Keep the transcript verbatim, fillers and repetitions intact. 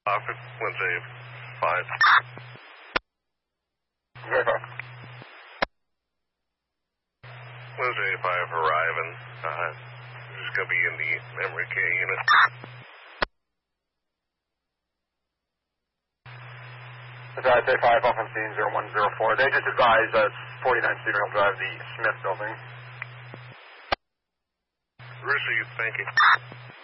Office, Wednesday five. Verify. Wednesday five arriving. Uh, this is going to be in the memory care unit. Wednesday five off on scene zero one zero four. They just advised us forty-nine Cedar Hill Drive, the Smith building. Received, thank you.